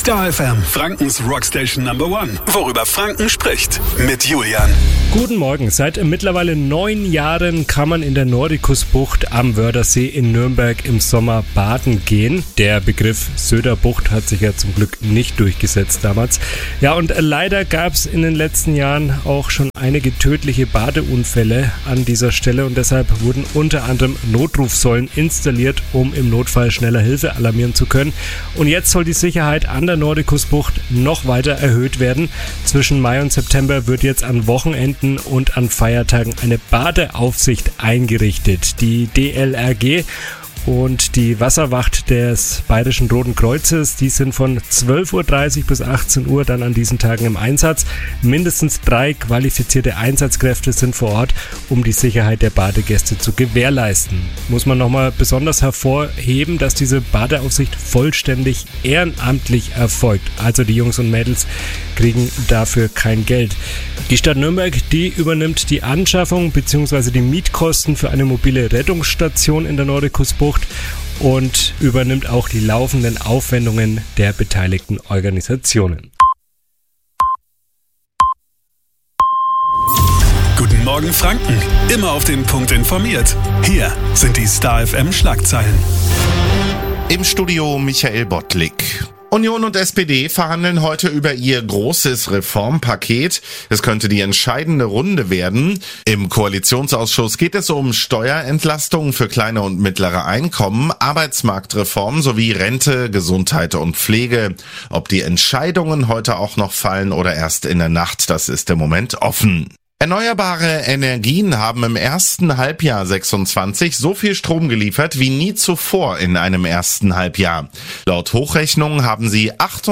Star FM, Frankens Rockstation Number One. Worüber Franken spricht. Mit Julian. Guten Morgen. Seit mittlerweile 9 Jahren kann man in der Nordikusbucht am Wörthersee in Nürnberg im Sommer baden gehen. Der Begriff Söderbucht hat sich ja zum Glück nicht durchgesetzt damals. Ja, und leider gab es in den letzten Jahren auch schon einige tödliche Badeunfälle an dieser Stelle und deshalb wurden unter anderem Notrufsäulen installiert, um im Notfall schneller Hilfe alarmieren zu können. Und jetzt soll die Sicherheit an der Nordikusbucht noch weiter erhöht werden. Zwischen Mai und September wird jetzt an Wochenenden und an Feiertagen eine Badeaufsicht eingerichtet. Die DLRG und die Wasserwacht des Bayerischen Roten Kreuzes, die sind von 12.30 Uhr bis 18 Uhr dann an diesen Tagen im Einsatz. Mindestens 3 qualifizierte Einsatzkräfte sind vor Ort, um die Sicherheit der Badegäste zu gewährleisten. Muss man nochmal besonders hervorheben, dass diese Badeaufsicht vollständig ehrenamtlich erfolgt. Also die Jungs und Mädels kriegen dafür kein Geld. Die Stadt Nürnberg, die übernimmt die Anschaffung bzw. die Mietkosten für eine mobile Rettungsstation in der Nordikusbucht und übernimmt auch die laufenden Aufwendungen der beteiligten Organisationen. Guten Morgen Franken. Immer auf den Punkt informiert. Hier sind die Star FM Schlagzeilen. Im Studio Michael Bottlik. Union und SPD verhandeln heute über ihr großes Reformpaket. Es könnte die entscheidende Runde werden. Im Koalitionsausschuss geht es um Steuerentlastungen für kleine und mittlere Einkommen, Arbeitsmarktreform sowie Rente, Gesundheit und Pflege. Ob die Entscheidungen heute auch noch fallen oder erst in der Nacht, das ist im Moment offen. Erneuerbare Energien haben im ersten Halbjahr 26 so viel Strom geliefert wie nie zuvor in einem ersten Halbjahr. Laut Hochrechnung haben sie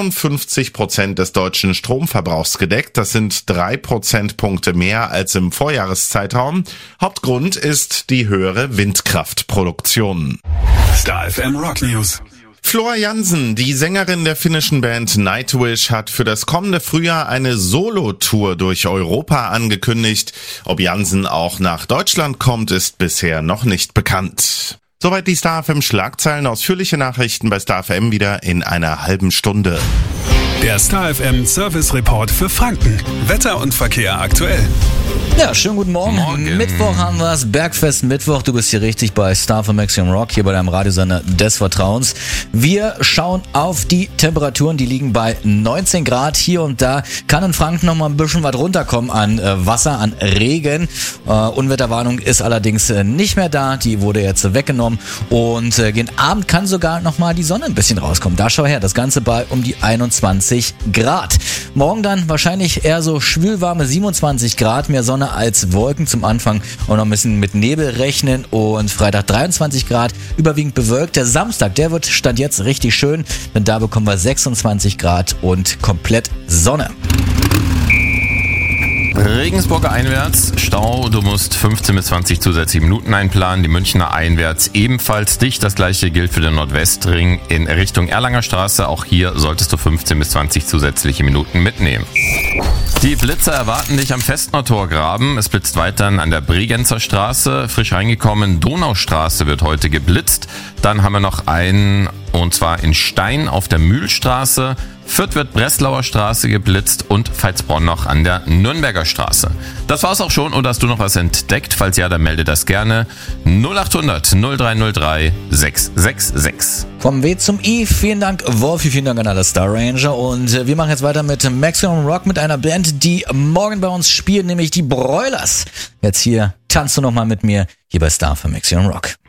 58% des deutschen Stromverbrauchs gedeckt. Das sind 3 Prozentpunkte mehr als im Vorjahreszeitraum. Hauptgrund ist die höhere Windkraftproduktion. Star FM Rock News. Floor Jansen, die Sängerin der finnischen Band Nightwish, hat für das kommende Frühjahr eine Solo-Tour durch Europa angekündigt. Ob Jansen auch nach Deutschland kommt, ist bisher noch nicht bekannt. Soweit die Star FM Schlagzeilen. Ausführliche Nachrichten bei Star FM wieder in einer halben Stunde. Der Star FM Service Report für Franken. Wetter und Verkehr aktuell. Ja, schönen guten Morgen. Mittwoch haben wir es, Bergfest Mittwoch. Du bist hier richtig bei Star FM Maximum Rock, hier bei deinem Radiosender des Vertrauens. Wir schauen auf die Temperaturen, die liegen bei 19 Grad. Hier und da kann in Franken noch mal ein bisschen was runterkommen an Wasser, an Regen. Unwetterwarnung ist allerdings nicht mehr da, die wurde jetzt weggenommen. Und gegen Abend kann sogar noch mal die Sonne ein bisschen rauskommen. Da schau her, das Ganze bei um die 21 Grad. Morgen dann wahrscheinlich eher so schwülwarme 27 Grad, mehr Sonne als Wolken zum Anfang und noch ein bisschen mit Nebel rechnen und Freitag 23 Grad, überwiegend bewölkt. Der Samstag, der wird Stand jetzt richtig schön, denn da bekommen wir 26 Grad und komplett Sonne. Regensburger einwärts, Stau, du musst 15 bis 20 zusätzliche Minuten einplanen. Die Münchner einwärts ebenfalls dicht. Das gleiche gilt für den Nordwestring in Richtung Erlanger Straße. Auch hier solltest du 15 bis 20 zusätzliche Minuten mitnehmen. Die Blitzer erwarten dich am Festnertorgraben. Es blitzt weiterhin an der Bregenzer Straße. Frisch reingekommen, Donaustraße wird heute geblitzt. Dann haben wir noch einen, und zwar in Stein auf der Mühlstraße. Fürth wird Breslauer Straße geblitzt und Veitsbronn noch an der Nürnberger Straße. Das war's auch schon. Oder hast du noch was entdeckt? Falls ja, dann melde das gerne. 0800 0303 666. Vom W zum I, vielen Dank Wolfi, vielen Dank an alle Star Ranger und wir machen jetzt weiter mit Maximum Rock mit einer Band, die morgen bei uns spielt, nämlich die Broilers. Jetzt hier tanzt du nochmal mit mir hier bei Star für Maximum Rock.